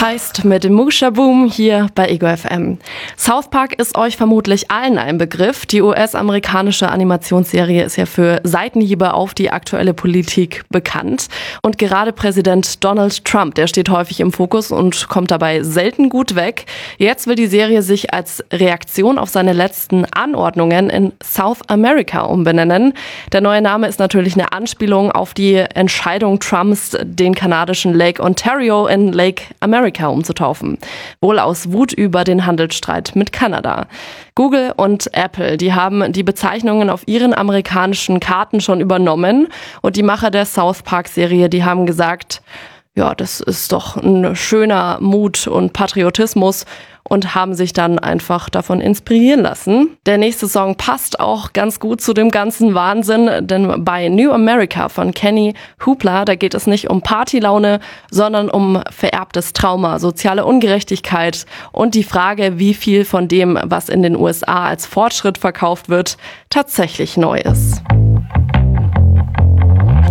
Heist mit dem Musha Boom hier bei Ego FM. South Park ist euch vermutlich allen ein Begriff. Die US-amerikanische Animationsserie ist ja für Seitenhiebe auf die aktuelle Politik bekannt. Und gerade Präsident Donald Trump, der steht häufig im Fokus und kommt dabei selten gut weg. Jetzt will die Serie sich als Reaktion auf seine letzten Anordnungen in South America umbenennen. Der neue Name ist natürlich eine Anspielung auf die Entscheidung Trumps, den kanadischen Lake Ontario in Lake America umzutaufen. Wohl aus Wut über den Handelsstreit mit Kanada. Google und Apple, die haben die Bezeichnungen auf ihren amerikanischen Karten schon übernommen. Und die Macher der South Park-Serie, die haben gesagt, ja, das ist doch ein schöner Mut und Patriotismus und haben sich dann einfach davon inspirieren lassen. Der nächste Song passt auch ganz gut zu dem ganzen Wahnsinn, denn bei New America von Kenny Hoopla, da geht es nicht um Partylaune, sondern um vererbtes Trauma, soziale Ungerechtigkeit und die Frage, wie viel von dem, was in den USA als Fortschritt verkauft wird, tatsächlich neu ist.